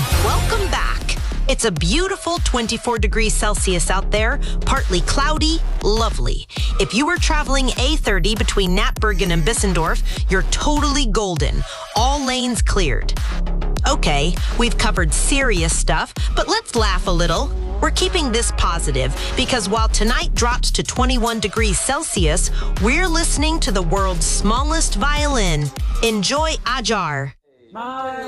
Welcome back. It's a beautiful 24 degrees Celsius out there, partly cloudy, lovely. If you were traveling A30 between Natbergen and Bissendorf, you're totally golden. All lanes cleared. Okay, we've covered serious stuff, but let's laugh a little. We're keeping this positive because while tonight drops to 21 degrees Celsius, we're listening to the world's smallest violin. Enjoy Ajar.